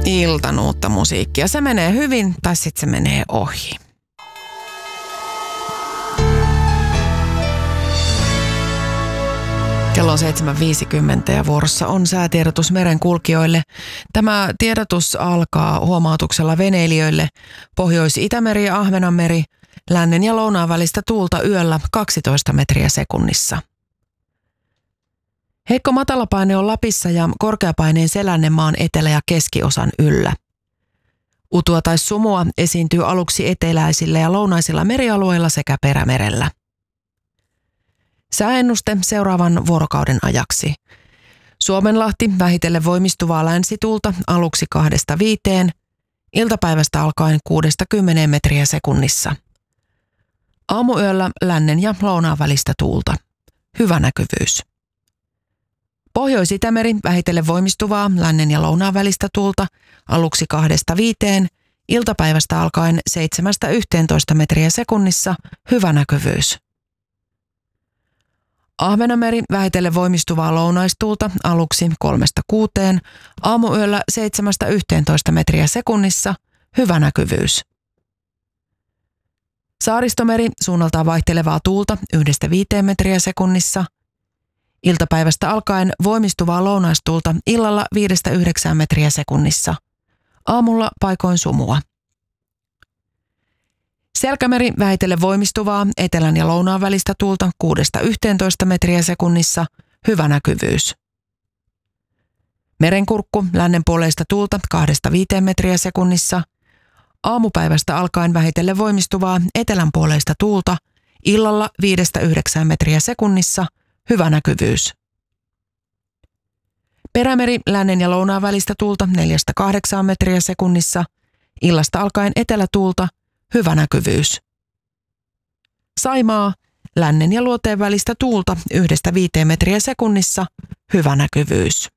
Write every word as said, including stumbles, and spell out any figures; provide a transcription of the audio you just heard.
iltanuutta musiikkia. Se menee hyvin tai sitten se menee ohi. Kello on seitsemän viisikymmentä ja vuorossa on säätiedotus merenkulkijoille. Tämä tiedotus alkaa huomautuksella veneilijöille. Pohjois-Itämeri ja Ahvenanmeri, lännen ja lounaan välistä tuulta yöllä kaksitoista metriä sekunnissa. Heikko matalapaine on Lapissa ja korkeapaineen selänne maan etelä- ja keskiosan yllä. Utua tai sumua esiintyy aluksi eteläisillä ja lounaisilla merialueilla sekä perämerellä. Sääennuste seuraavan vuorokauden ajaksi. Suomenlahti vähitellen voimistuvaa länsituulta aluksi kahdesta viiteen, iltapäivästä alkaen kuudesta kymmeneen metriä sekunnissa. Aamuyöllä lännen ja lounaan välistä tuulta. Hyvä näkyvyys. Pohjois-Itämeri vähitellen voimistuvaa lännen ja lounaan välistä tuulta aluksi kahdesta viiteen, iltapäivästä alkaen seitsemästä yhteentoista metriä sekunnissa. Hyvä näkyvyys. Ahvenanmeri vähitellen voimistuvaa lounaistuulta aluksi kolmesta kuuteen, aamuyöllä seitsemästä yhteentoista metriä sekunnissa. Hyvä näkyvyys. Saaristomeri suunnaltaan vaihtelevaa tuulta yhdestä viiteen metriä sekunnissa. Iltapäivästä alkaen voimistuvaa lounaistuulta illalla viidestä yhdeksään metriä sekunnissa. Aamulla paikoin sumua. Selkämeri vähitellen voimistuvaa etelän ja lounaan välistä tuulta kuudesta yhteentoista metriä sekunnissa. Hyvä näkyvyys. Merenkurkku lännenpuoleista tuulta kahdesta viiteen metriä sekunnissa. Aamupäivästä alkaen vähitellen voimistuvaa etelänpuoleista tuulta illalla viidestä yhdeksään metriä sekunnissa. Hyvä näkyvyys. Perämeri lännen ja lounaan välistä tuulta neljästä kahdeksaan metriä sekunnissa. Illasta alkaen etelätuulta. Hyvä näkyvyys. Saimaa lännen ja luoteen välistä tuulta yhdestä viiteen metriä sekunnissa. Hyvä näkyvyys.